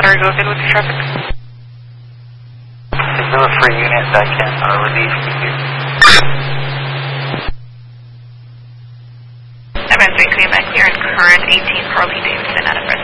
Sorry, go ahead with the traffic. Is there a free unit that can relieve you? I'm entering clear and current 18 Harley Davidson out of